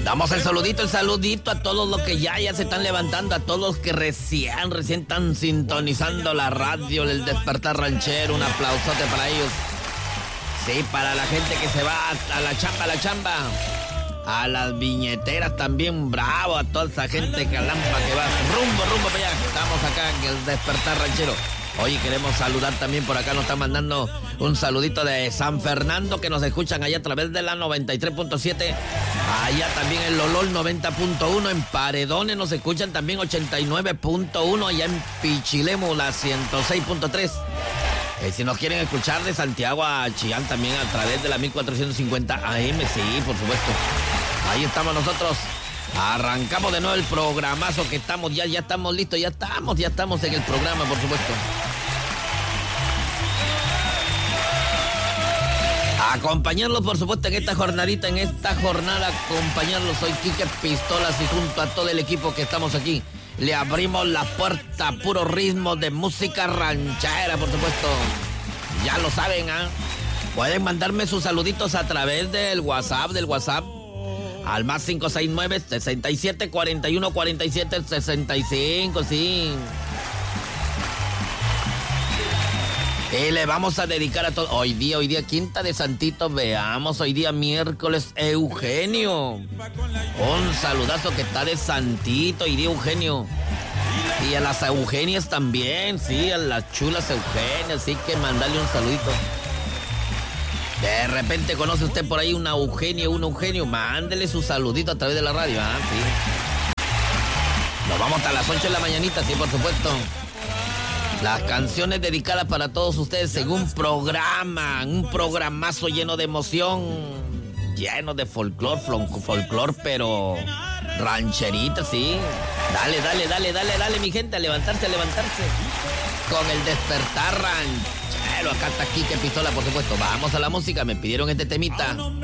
Damos el saludito a todos los que ya se están levantando, a todos los que recién están sintonizando la radio, el Despertar Ranchero. Un aplausote para ellos. Sí, para la gente que se va a la chamba. A las viñeteras también, bravo, a toda esa gente calampa que va rumbo para allá. Estamos acá en el Despertar Ranchero. Oye, queremos saludar también, por acá nos están mandando un saludito de San Fernando, que nos escuchan allá a través de la 93.7. Allá también en Lolol 90.1, en Paredones nos escuchan también 89.1, allá en Pichilemu la 106.3. Si nos quieren escuchar de Santiago a Chillán también a través de la 1450 AM, sí, por supuesto. Ahí estamos nosotros. Arrancamos de nuevo el programazo que estamos, ya estamos listos, ya estamos en el programa, por supuesto. Acompañarlos, por supuesto, en esta jornada, acompañarlos. Soy Quique Pistolas y junto a todo el equipo que estamos aquí, le abrimos la puerta a puro ritmo de música ranchera, por supuesto. Ya lo saben, ¿ah? Pueden mandarme sus saluditos a través del WhatsApp, al más 569-6741-47-65, sí. Y le vamos a dedicar a todos. Hoy día, quinta de Santitos, veamos, hoy día miércoles, Eugenio. Un saludazo que está de Santito, hoy día Eugenio. Y a las Eugenias también, sí, a las chulas Eugenias, sí, que mandarle un saludito. De repente conoce usted por ahí una Eugenia, un Eugenio, mándele su saludito a través de la radio, sí. Nos vamos hasta las 8 de la mañanita, sí, por supuesto. Las canciones dedicadas para todos ustedes en un programazo lleno de emoción, lleno de folclor, pero rancherita, sí. Dale, mi gente, a levantarse. Con el Despertar Ranchero, acá está Quique Pistola, por supuesto. Vamos a la música, me pidieron este temita.